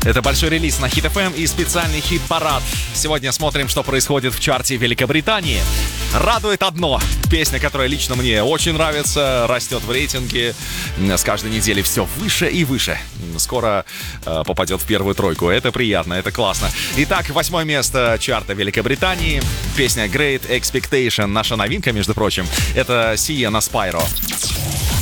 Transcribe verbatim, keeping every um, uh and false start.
Это большой релиз на Hit эф эм и специальный хит-парад. Сегодня смотрим, что происходит в чарте Великобритании. Радует одно. Песня, которая лично мне очень нравится, растет в рейтинге. С каждой недели все выше и выше. Скоро э, попадет в первую тройку. Это приятно, это классно. Итак, восьмое место чарта Великобритании. Песня Great Expectation. Наша новинка, между прочим. Это Sienna Spyro.